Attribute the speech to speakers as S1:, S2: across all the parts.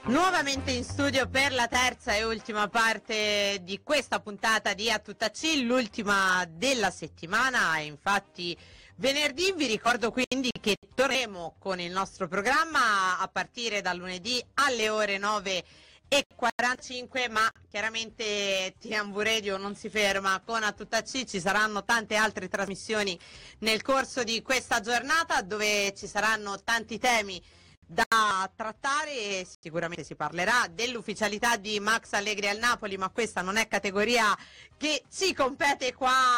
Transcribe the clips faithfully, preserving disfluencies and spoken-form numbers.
S1: Nuovamente in studio per la terza e ultima parte di questa puntata di A Tutta C, l'ultima della settimana. Infatti venerdì vi ricordo quindi che torneremo con il nostro programma a partire dal lunedì alle ore nove e quarantacinque, ma chiaramente T M V Radio non si ferma con A Tutta C, ci saranno tante altre trasmissioni nel corso di questa giornata dove ci saranno tanti temi da trattare e sicuramente si parlerà dell'ufficialità di Max Allegri al Napoli, ma questa non è categoria che ci compete qua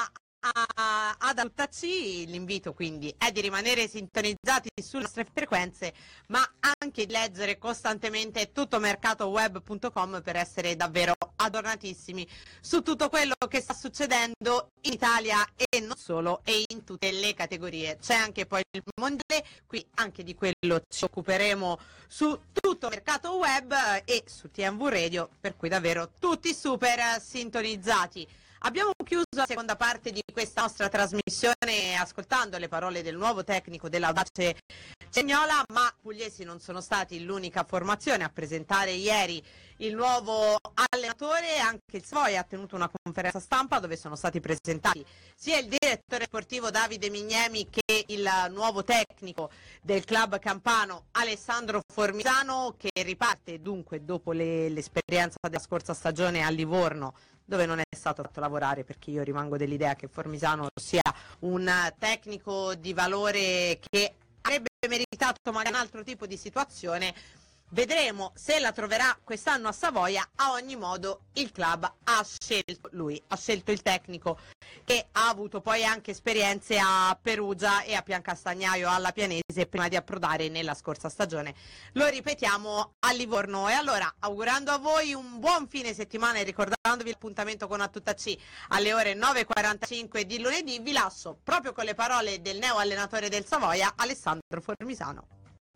S1: a, ad A Tutta C. L'invito quindi è di rimanere sintonizzati sulle nostre frequenze, ma anche di leggere costantemente tuttomercatoweb punto com per essere davvero aggiornatissimi su tutto quello che sta succedendo in Italia e non solo, e in tutte le categorie. C'è anche poi il mondiale, qui anche di quello ci occuperemo su tutto mercato web e su T M V Radio, per cui davvero tutti super sintonizzati. Abbiamo chiuso la seconda parte di questa nostra trasmissione ascoltando le parole del nuovo tecnico dell'Audace Cignola, ma pugliesi non sono stati l'unica formazione a presentare ieri il nuovo allenatore. Anche il Savoia ha tenuto una conferenza stampa dove sono stati presentati sia il direttore sportivo Davide Mignemi che il nuovo tecnico del club campano Alessandro Formisano, che riparte dunque dopo le, l'esperienza della scorsa stagione a Livorno, dove non è stato fatto lavorare, perché io rimango dell'idea che Formisano sia un tecnico di valore che avrebbe meritato magari un altro tipo di situazione. Vedremo se la troverà quest'anno a Savoia. A ogni modo il club ha scelto lui, ha scelto il tecnico che ha avuto poi anche esperienze a Perugia e a Piancastagnaio alla Pianese prima di approdare nella scorsa stagione, lo ripetiamo, a Livorno. E allora, augurando a voi un buon fine settimana e ricordandovi l'appuntamento con A Tutta C alle ore nove e quarantacinque di lunedì, vi lascio proprio con le parole del neo allenatore del Savoia, Alessandro Formisano.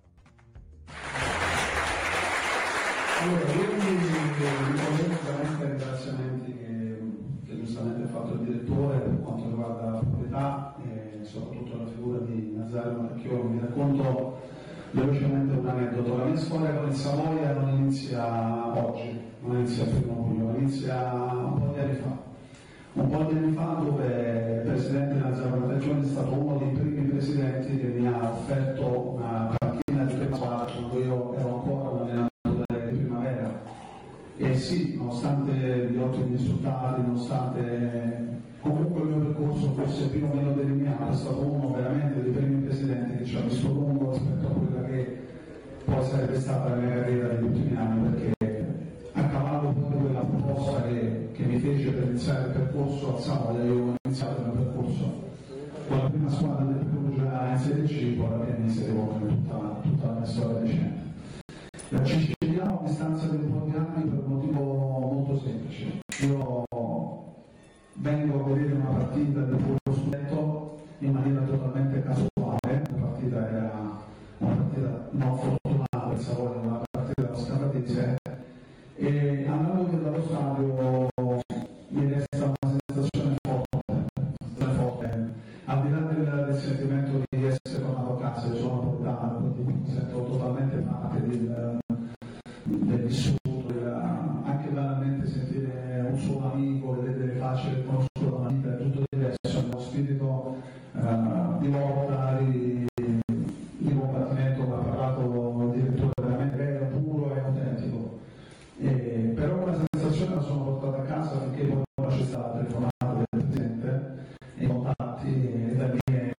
S2: Allora, io mi rivolgo veramente ai ringraziamenti che, che giustamente ha fatto il direttore per quanto riguarda la proprietà e soprattutto la figura di Nazario Marchiolo. Vi racconto velocemente un aneddoto. La mia storia con il Savoia non inizia oggi, non inizia il primo luglio, inizia un po' di anni fa. Un po' di anni fa, dove il presidente Nazario Marchiolo è stato uno dei primi presidenti che mi ha offerto una panchina di prima squadra quando io ero ancora un allenatore di primavera. E sì, nonostante gli ottimi risultati, nonostante comunque il mio percorso fosse più o meno delineato, è stato uno veramente dei primi presidenti che ci ha visto lungo rispetto a quella che poi sarebbe stata la mia carriera negli ultimi anni, perché a cavallo proprio quella proposta che, che mi fece per iniziare il percorso a Savoia, io ho iniziato il mio percorso con la prima squadra del Perugia in Serie C, poi alla fine si evoca tutta, tutta la mia storia recente. La Siciliano a distanza di un po' di anni per un motivo molto semplice. Io vengo a vedere una partita del Polo Scudetto in maniera totalmente casuale. La partita era una partita non fortunata per Savoia, una partita dello Scavatese, e andando via dallo stadio mi resta una sensazione forte, forte. Al di là del, del sentimento di essere tornato a casa, io sono napoletano, quindi mi sento totalmente parte del, del vissuto, del, anche banalmente sentire un suo amico, vedere le facce che conosco da una vita, è tutto diverso, è uno spirito uh, di lotta, di, di combattimento, come ha parlato il direttore, veramente vero, puro e autentico. E, però quella sensazione la sono portata a casa finché poi c'è stata la telefonata del presidente e i contatti, e da lì è,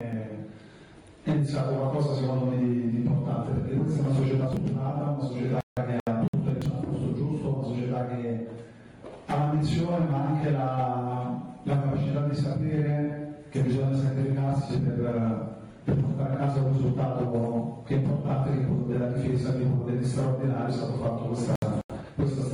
S2: è iniziato qualcosa secondo me di, di importante, perché questa è una società strutturata, una società che ha tutto il posto giusto, una società che ha l'ambizione ma anche la, la capacità di sapere che bisogna sacrificarsi per, per portare a casa un risultato che è importante, che quello della difesa, che quello degli straordinari è stato fatto questa